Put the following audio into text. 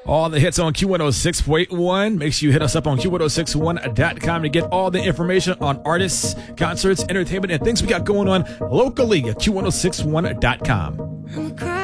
All the hits on Q106.1. Make sure you hit us up on Q1061.com to get all the information on artists, concerts, entertainment, and things we got going on locally at Q1061.com.